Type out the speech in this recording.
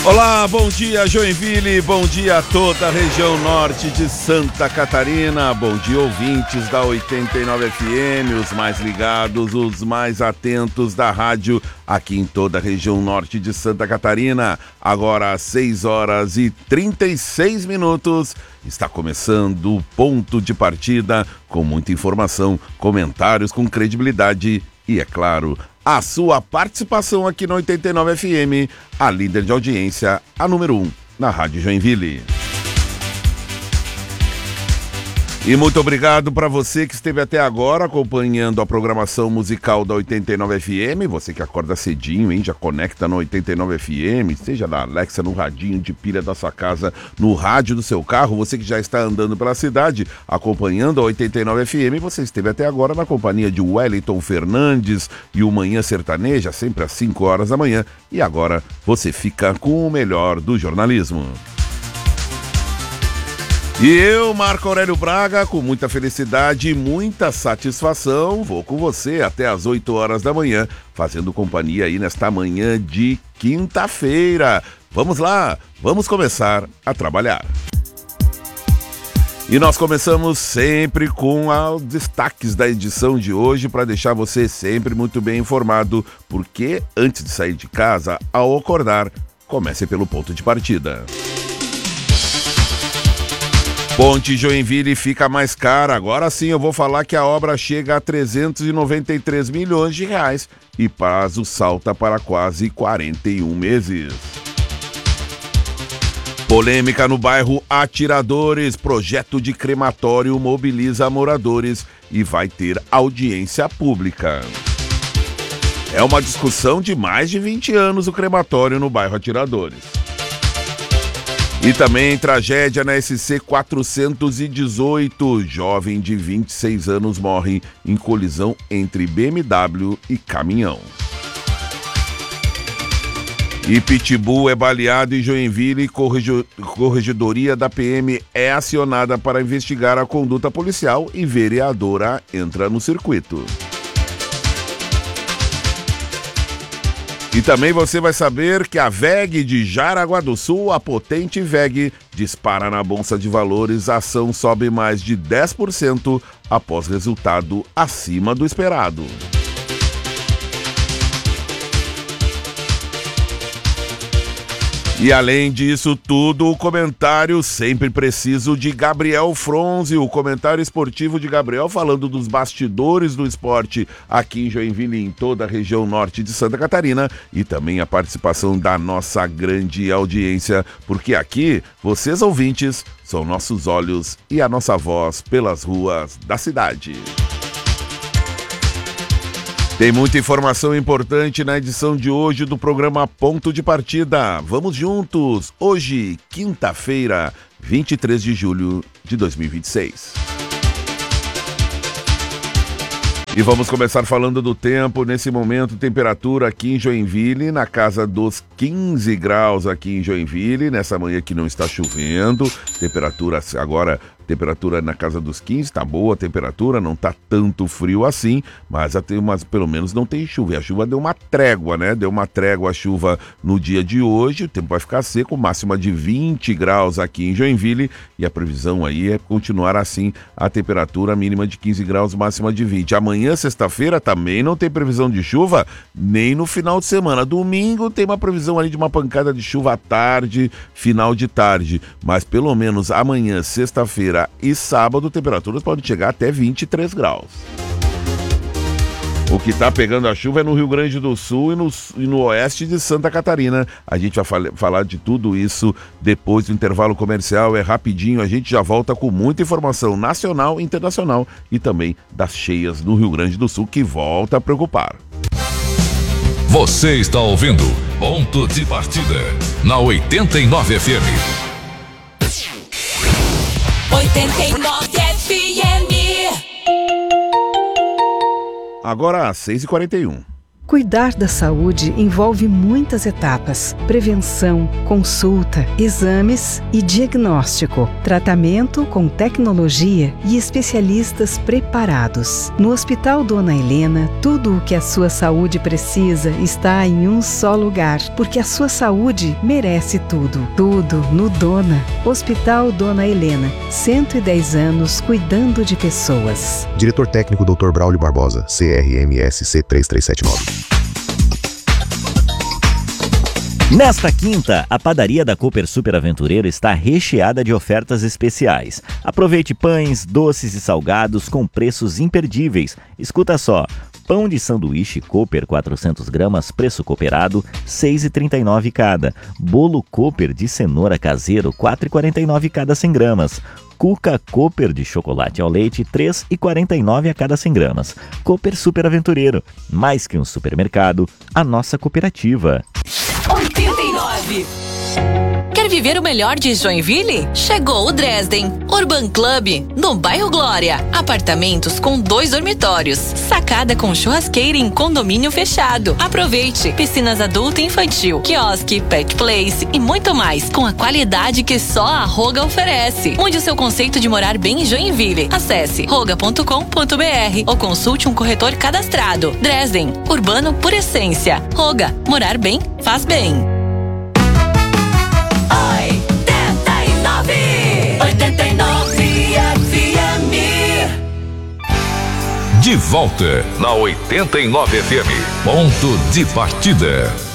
Olá, bom dia Joinville, bom dia a toda a região norte de Santa Catarina, bom dia ouvintes da 89 FM, os mais ligados, os mais atentos da rádio aqui em toda a região norte de Santa Catarina. Agora às 6h36, está começando o ponto de partida com muita informação, comentários com credibilidade e, é claro, a sua participação aqui na 89 FM, a líder de audiência, a número 1 na Rádio Joinville. E muito obrigado para você que esteve até agora acompanhando a programação musical da 89 FM, você que acorda cedinho, hein? Já conecta no 89 FM, seja na Alexa, no radinho de pilha da sua casa, no rádio do seu carro, você que já está andando pela cidade acompanhando a 89 FM, você esteve até agora na companhia de Wellington Fernandes e o Manhã Sertaneja, sempre às 5 horas da manhã, e agora você fica com o melhor do jornalismo. E eu, Marco Aurélio Braga, com muita felicidade e muita satisfação, vou com você até às 8 horas da manhã, fazendo companhia aí nesta manhã de quinta-feira. Vamos lá, vamos começar a trabalhar. E nós começamos sempre com os destaques da edição de hoje para deixar você sempre muito bem informado, porque antes de sair de casa, ao acordar, comece pelo ponto de partida. Ponte Joinville fica mais cara. Agora sim eu vou falar que a obra chega a 393 milhões de reais e prazo salta para quase 41 meses. Polêmica no bairro Atiradores. Projeto de crematório mobiliza moradores e vai ter audiência pública. É uma discussão de mais de 20 anos o crematório no bairro Atiradores. E também tragédia na SC 418. Jovem de 26 anos morre em colisão entre BMW e caminhão. E Pitbull é baleado em Joinville e corregedoria da PM é acionada para investigar a conduta policial e vereadora entra no circuito. E também você vai saber que a VEG de Jaraguá do Sul, a potente VEG, dispara na Bolsa de Valores, a ação sobe mais de 10% após resultado acima do esperado. E além disso tudo, o comentário sempre preciso de Gabriel Fronzi, o comentário esportivo de Gabriel falando dos bastidores do esporte aqui em Joinville e em toda a região norte de Santa Catarina e também a participação da nossa grande audiência, porque aqui, vocês ouvintes, são nossos olhos e a nossa voz pelas ruas da cidade. Tem muita informação importante na edição de hoje do programa Ponto de Partida. Vamos juntos! Hoje, quinta-feira, 23 de julho de 2026. E vamos começar falando do tempo. Nesse momento, temperatura aqui em Joinville, na casa dos 15 graus aqui em Joinville. Nessa manhã que não está chovendo. Temperatura agora... Temperatura na casa dos 15, tá boa a temperatura, não tá tanto frio assim, mas pelo menos não tem chuva. E a chuva deu uma trégua, né? Deu uma trégua a chuva no dia de hoje, o tempo vai ficar seco, máxima de 20 graus aqui em Joinville, e a previsão aí é continuar assim, a temperatura mínima de 15 graus, máxima de 20. Amanhã, sexta-feira, também não tem previsão de chuva, nem no final de semana. Domingo tem uma previsão ali de uma pancada de chuva à tarde, final de tarde, mas pelo menos amanhã, sexta-feira, e sábado, temperaturas podem chegar até 23 graus. O que está pegando a chuva é no Rio Grande do Sul e no oeste de Santa Catarina. A gente vai falar de tudo isso depois do intervalo comercial. É rapidinho, a gente já volta com muita informação nacional e internacional e também das cheias no Rio Grande do Sul, que volta a preocupar. Você está ouvindo Ponto de Partida na 89 FM. 89 FM. Agora às 6h41. Cuidar da saúde envolve muitas etapas: prevenção, consulta, exames e diagnóstico, tratamento com tecnologia e especialistas preparados. No Hospital Dona Helena, tudo o que a sua saúde precisa está em um só lugar, porque a sua saúde merece tudo. Tudo no Dona. Hospital Dona Helena, 110 anos cuidando de pessoas. Diretor técnico Dr. Braulio Barbosa, CRMSC 3379. Nesta quinta, a padaria da Cooper Super Aventureiro está recheada de ofertas especiais. Aproveite pães, doces e salgados com preços imperdíveis. Escuta só: pão de sanduíche Cooper 400 gramas, preço cooperado, R$ 6,39 cada. Bolo Cooper de cenoura caseiro, R$ 4,49 cada 100 gramas. Cuca Cooper de chocolate ao leite, R$ 3,49 a cada 100 gramas. Cooper Super Aventureiro, mais que um supermercado, a nossa cooperativa. 89. Quer viver o melhor de Joinville? Chegou o Dresden Urban Club, no bairro Glória. Apartamentos com 2 dormitórios, sacada com churrasqueira em condomínio fechado. Aproveite! Piscinas adulto e infantil, quiosque, pet place e muito mais, com a qualidade que só a Roga oferece. Mude o seu conceito de morar bem em Joinville. Acesse roga.com.br ou consulte um corretor cadastrado. Dresden, urbano por essência. Roga, morar bem, faz bem. 89 FM. De volta na 89 FM. Ponto de partida.